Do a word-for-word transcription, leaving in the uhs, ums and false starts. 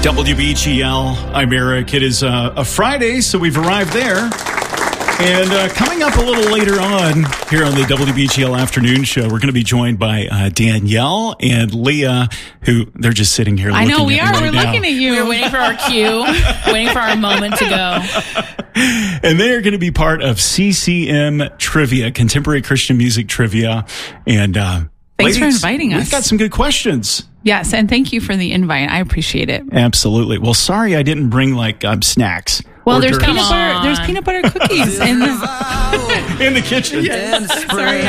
W B G L, I'm Eric. It is uh, a Friday, so we've arrived there. And uh, coming up a little later on here on the W B G L Afternoon Show, we're going to be joined by uh, Danielle and Leah, who they're just sitting here I looking know, we at me are. right We're now. looking at you. We're waiting for our cue, waiting for our moment to go. And they are going to be part of C C M Trivia, Contemporary Christian Music Trivia. And uh, Thanks for ladies, inviting us. We've got some good questions. Yes, and thank you for the invite. I appreciate it. Absolutely. Well, sorry I didn't bring like um, snacks. Well, Hors there's d'oeuvres. peanut butter. There's peanut butter cookies in the in the kitchen. Yes. Sorry.